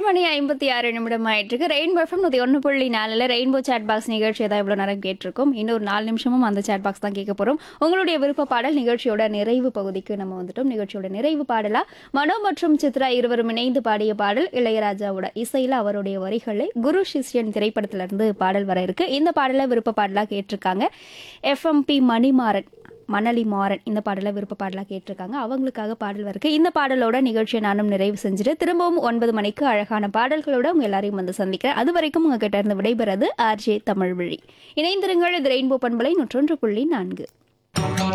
மணி 56 ஆயிட்டிருக்கு. Rainbow FM 101.4 rainbow chat box நிகழ்ச்சியை தான் இவ்வளோ நேரம் கேட்டிருக்கோம். இன்னொரு 4 நிமிஷமும் அந்த சாட் பாக்ஸ் தான் கேட்க போகிறோம். உங்களுடைய விருப்ப பாடல் நிகழ்ச்சியோட நிறைவு பகுதிக்கு நம்ம வந்துட்டோம். நிகழ்ச்சியோட நிறைவு பாடலா மனோ மற்றும் சித்ரா இருவரும் இணைந்து பாடிய பாடல் இளையராஜாவோட இசையில் அவருடைய வரிகளை குரு சிஷ்யன் திரைப்படத்திலிருந்து பாடல் வர இருக்கு. இந்த பாடலை விருப்ப பாடலாக கேட்டிருக்காங்க எஃப்எம்பி மணலி மாறன். இந்த பாடலை விருப்ப பாடலாக கேட்டிருக்காங்க. அவங்களுக்காக பாடல் இருக்கு. இந்த பாடலோட நிகழ்ச்சியை நானும் நிறைவு செஞ்சுட்டு திரும்பவும் 9 மணிக்கு அழகான பாடல்களோட உங்க எல்லாரையும் வந்து சந்திக்கிறேன். அது வரைக்கும் உங்ககிட்ட இருந்து விடைபெறது ஆர்ஜே தமிழ்வழி. இணைந்திருங்கள். இது ரெயின்போ பண்பலை 101.4.